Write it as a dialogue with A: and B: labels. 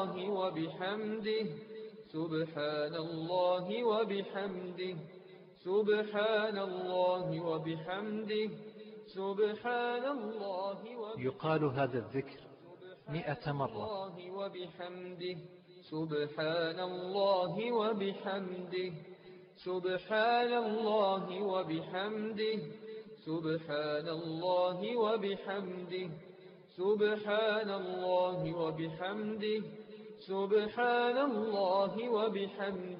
A: وبحمده سبحان الله وبحمده سبحان الله وبحمده سبحان الله وبحمده.
B: يقال هذا الذكر 100 مرة.
A: وبحمده سبحان الله وبحمده سبحان الله وبحمده سبحان الله وبحمده سبحان الله وبحمده سبحان الله وبحمده